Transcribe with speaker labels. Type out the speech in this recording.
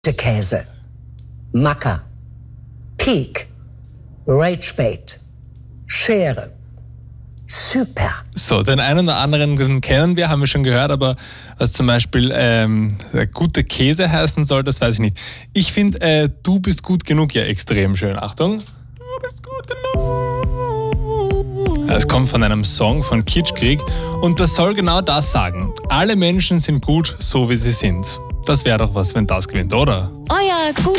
Speaker 1: Käse, Macker, Peak, Ragebait, Schere. Super.
Speaker 2: So, den einen oder anderen kennen wir, haben wir schon gehört, aber was zum Beispiel gute Käse heißen soll, das weiß ich nicht. Ich finde, du bist gut genug ja extrem schön. Achtung. Du bist gut genug. Es kommt von einem Song von Kitschkrieg und das soll genau das sagen. Alle Menschen sind gut, so wie sie sind. Das wäre doch was, wenn das gewinnt, oder?
Speaker 3: Euer gut